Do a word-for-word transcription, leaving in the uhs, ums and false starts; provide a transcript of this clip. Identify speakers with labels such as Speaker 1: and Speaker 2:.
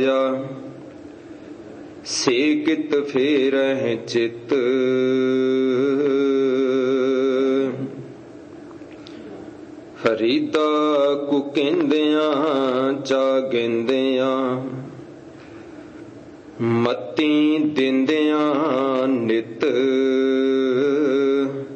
Speaker 1: ਹੋਇਆ। ਸੇ ਕਿਤ ਫੇਰਹਿ ਚਿਤ, ਹਰੀਤਾ ਕੁਕਿੰਦਿਆਂ ਚਾਗਿੰਦਿਆਂ, ਮਤੀ ਦਿੰਦਿਆਂ ਨਿਤ।